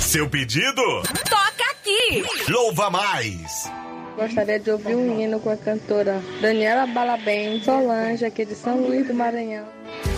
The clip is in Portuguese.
Seu pedido? Toca aqui! Louva Mais! Gostaria de ouvir um hino com a cantora Daniela Balabem, Solange, aqui de São Luís do Maranhão.